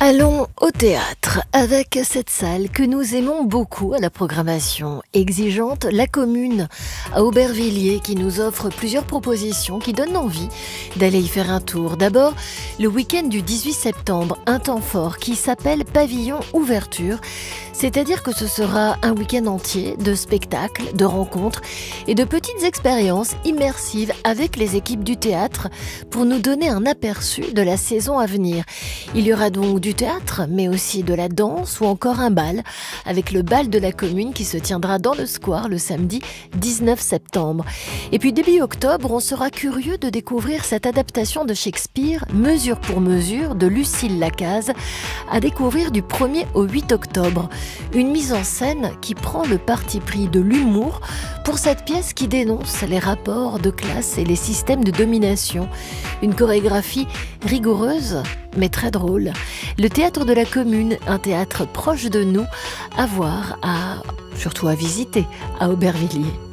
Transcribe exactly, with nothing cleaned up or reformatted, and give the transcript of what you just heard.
Allons au théâtre avec cette salle que nous aimons beaucoup à la programmation exigeante, La Commune à Aubervilliers, qui nous offre plusieurs propositions qui donnent envie d'aller y faire un tour. D'abord, le week-end du dix-huit septembre, un temps fort qui s'appelle Pavillon Ouverture, c'est-à-dire que ce sera un week-end entier de spectacles, de rencontres et de petites expériences immersives avec les équipes du théâtre pour nous donner un aperçu de la saison à venir. Il y aura donc du théâtre, mais aussi de la danse ou encore un bal, avec le bal de la Commune qui se tiendra dans le square le samedi dix-neuf septembre. Et puis début octobre, on sera curieux de découvrir cette adaptation de Shakespeare, Mesure pour mesure, de Lucille Lacaze, à découvrir du premier au huit octobre. Une mise en scène qui prend le parti pris de l'humour pour cette pièce qui dénonce les rapports de classe et les systèmes de domination. Une chorégraphie rigoureuse, mais très drôle. Le théâtre de la Commune, un théâtre proche de nous, à voir, à, surtout à visiter, à Aubervilliers.